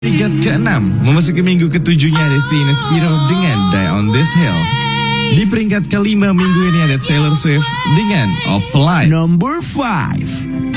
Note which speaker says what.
Speaker 1: Peringkat ke-6, memasuki minggu ke-7-nya ada Sina Spiro dengan Die on This Hill. Di peringkat ke-5 minggu ini ada Taylor Swift dengan Apply.
Speaker 2: Number 5.